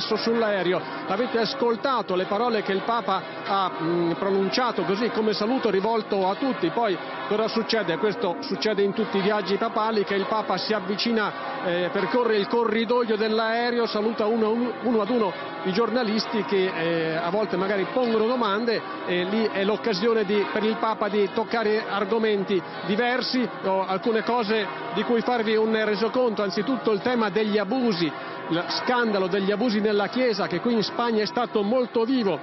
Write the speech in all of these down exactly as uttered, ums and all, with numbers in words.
messo sull'aereo. Avete ascoltato le parole che il Papa ha mh, pronunciato, così come saluto rivolto a tutti. Poi cosa succede? Questo succede in tutti i viaggi papali, che il Papa si avvicina, eh, percorre il corridoio dell'aereo, saluta uno, uno ad uno i giornalisti che eh, a volte magari pongono domande, e lì è l'occasione di, per il Papa di toccare argomenti diversi, o alcune cose di cui farvi un resoconto. Anzitutto il tema degli abusi, il scandalo degli abusi nella Chiesa, che qui in Spagna è stato molto vivo.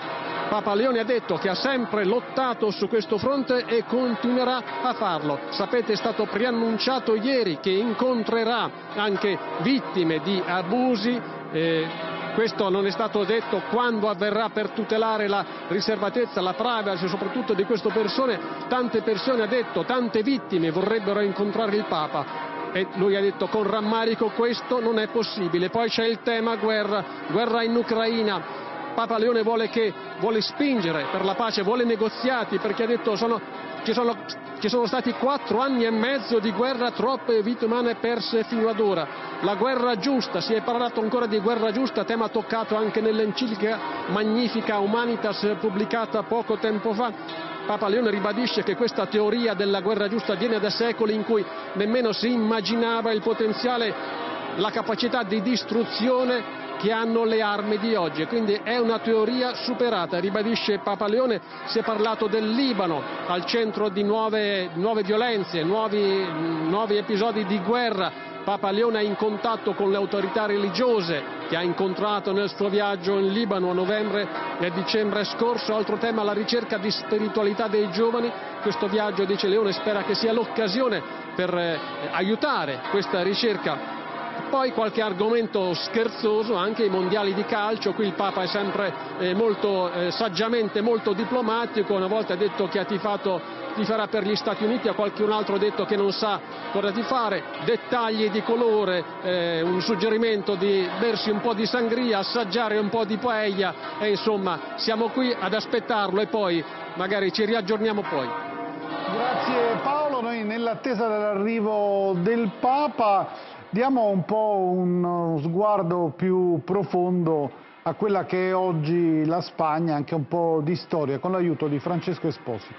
Papa Leone ha detto che ha sempre lottato su questo fronte e continuerà a farlo. Sapete, è stato preannunciato ieri che incontrerà anche vittime di abusi. Eh, questo non è stato detto quando avverrà, per tutelare la riservatezza, la privacy soprattutto di queste persone. Tante persone, ha detto, tante vittime vorrebbero incontrare il Papa, e lui ha detto con rammarico questo non è possibile. Poi c'è il tema guerra, guerra in Ucraina. Papa Leone vuole, che, vuole spingere per la pace, vuole negoziati, perché ha detto sono, ci, sono, ci sono stati quattro anni e mezzo di guerra, troppe vite umane perse fino ad ora. La guerra giusta, si è parlato ancora di guerra giusta, tema toccato anche nell'enciclica Magnifica Humanitas pubblicata poco tempo fa. Papa Leone ribadisce che questa teoria della guerra giusta viene da secoli in cui nemmeno si immaginava il potenziale, la capacità di distruzione che hanno le armi di oggi, quindi è una teoria superata, ribadisce Papa Leone. Si è parlato del Libano, al centro di nuove, nuove violenze, nuovi, nuovi episodi di guerra. Papa Leone è in contatto con le autorità religiose che ha incontrato nel suo viaggio in Libano a novembre e dicembre scorso. Altro tema, la ricerca di spiritualità dei giovani. Questo viaggio, dice Leone, spera che sia l'occasione per eh, aiutare questa ricerca. Poi qualche argomento scherzoso, anche i mondiali di calcio. Qui il Papa è sempre eh, molto eh, saggiamente molto diplomatico. Una volta ha detto che ha tifato, tiferà per gli Stati Uniti, a qualcun altro ha detto che non sa cosa tifare. Dettagli di colore, eh, un suggerimento di bersi un po' di sangria, assaggiare un po' di paella, e insomma siamo qui ad aspettarlo e poi magari ci riaggiorniamo poi. Grazie Paolo, noi nell'attesa dell'arrivo del Papa diamo un po' uno sguardo più profondo a quella che è oggi la Spagna, anche un po' di storia, con l'aiuto di Francesco Esposito.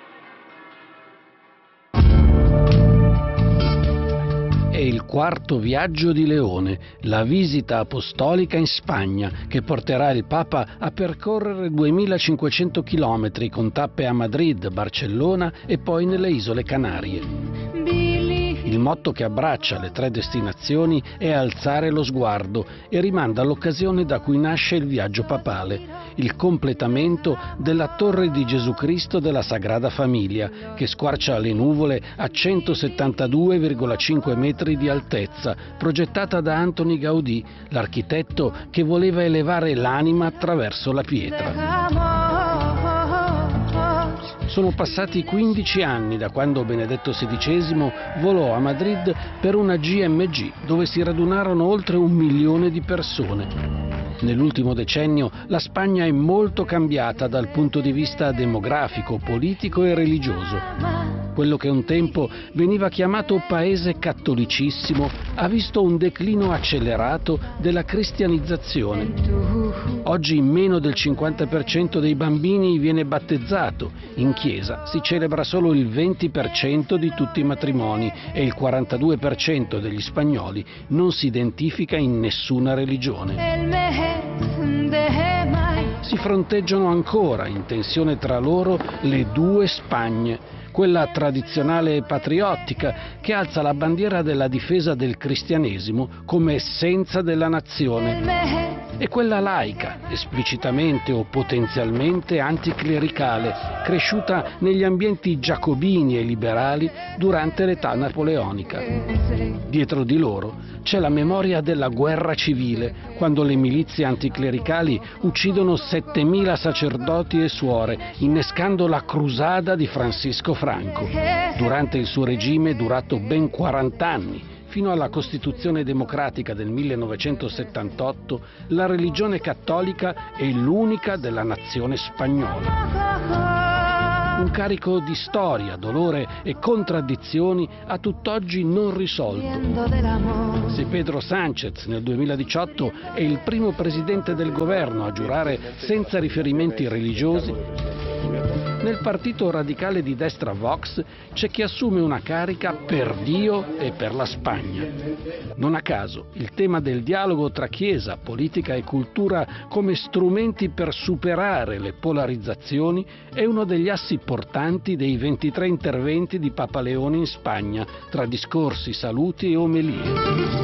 È il quarto viaggio di Leone, la visita apostolica in Spagna, che porterà il Papa a percorrere duemilacinquecento chilometri con tappe a Madrid, Barcellona e poi nelle isole Canarie. Il motto che abbraccia le tre destinazioni è alzare lo sguardo e rimanda all'occasione da cui nasce il viaggio papale, il completamento della Torre di Gesù Cristo della Sagrada Famiglia, che squarcia le nuvole a centosettantadue virgola cinque metri di altezza, progettata da Antoni Gaudì, l'architetto che voleva elevare l'anima attraverso la pietra. Sono passati quindici anni da quando Benedetto sedicesimo volò a Madrid per una G M G, dove si radunarono oltre un milione di persone. Nell'ultimo decennio la Spagna è molto cambiata dal punto di vista demografico, politico e religioso. Quello che un tempo veniva chiamato paese cattolicissimo ha visto un declino accelerato della cristianizzazione. Oggi meno del cinquanta per cento dei bambini viene battezzato, in chiesa si celebra solo il venti per cento di tutti i matrimoni e il quarantadue per cento degli spagnoli non si identifica in nessuna religione. Si fronteggiano ancora, in tensione tra loro, le due Spagne, quella tradizionale e patriottica che alza la bandiera della difesa del cristianesimo come essenza della nazione, e quella laica, esplicitamente o potenzialmente anticlericale, cresciuta negli ambienti giacobini e liberali durante l'età napoleonica. Dietro di loro c'è la memoria della guerra civile, quando le milizie anticlericali uccidono settemila sacerdoti e suore, innescando la crusada di Francisco Franco. Durante il suo regime, durato ben quaranta anni, fino alla Costituzione democratica del millenovecentosettantotto, la religione cattolica è l'unica della nazione spagnola. Un carico di storia, dolore e contraddizioni a tutt'oggi non risolto. Se Pedro Sánchez nel duemiladiciotto è il primo presidente del governo a giurare senza riferimenti religiosi, nel partito radicale di destra Vox c'è chi assume una carica per Dio e per la Spagna. Non a caso, il tema del dialogo tra Chiesa, politica e cultura come strumenti per superare le polarizzazioni è uno degli assi portanti dei ventitré interventi di Papa Leone in Spagna, tra discorsi, saluti e omelie.